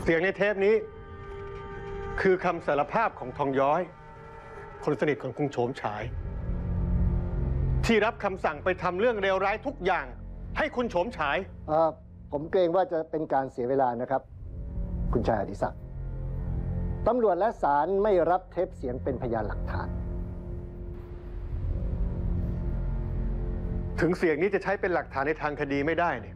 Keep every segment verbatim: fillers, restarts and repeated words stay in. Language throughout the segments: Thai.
เสียงในเทปนี้คือคำสารภาพของทองย้อยคนสนิทของคุณโฉมฉายที่รับคำสั่งไปทำเรื่องเลวร้ายทุกอย่างให้คุณโฉมฉายเอ่อผมเกรงว่าจะเป็นการเสียเวลานะครับคุณชายอดิศักดิ์ตำรวจและศาลไม่รับเทปเสียงเป็นพยานหลักฐานถึงเสียงนี้จะใช้เป็นหลักฐานในทางคดีไม่ได้เนี่ย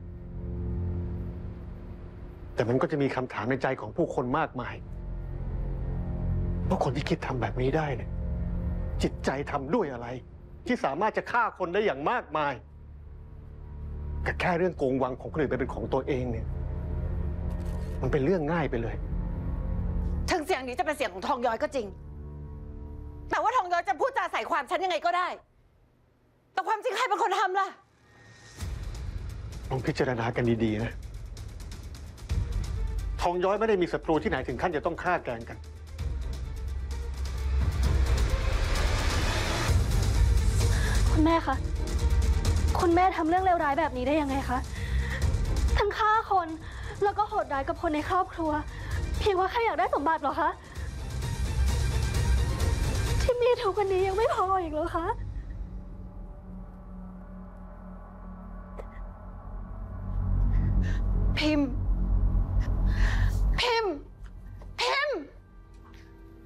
แต่มันก็จะมีคำถามในใจของผู้คนมากมายว่าคนที่คิดทำแบบนี้ได้เนี่ยจิตใจทำด้วยอะไรที่สามารถจะฆ่าคนได้อย่างมากมายแต่แค่เรื่องโกงวังของคนอื่นไปเป็นของตัวเองเนี่ยมันเป็นเรื่องง่ายไปเลยถึงเสียงนี้จะเป็นเสียงของทองย้อยก็จริงแต่ว่าทองย้อยจะพูดจาใส่ความฉันยังไงก็ได้แต่ความจริงใครเป็นคนทำล่ะลองพิจารณากันดีๆนะทองย้อยไม่ได้มีศัตรูที่ไหนถึงขั้นจะต้องฆ่าแกล้งกันคุณแม่คะคุณแม่ทำเรื่องเลวร้ายแบบนี้ได้ยังไงคะทั้งฆ่าคนแล้วก็โหดร้ายกับคนในครอบครัวเพียงว่าแค่อยากได้สมบัติเหรอคะที่มีทุกวันนี้ยังไม่พออีกเหรอคะ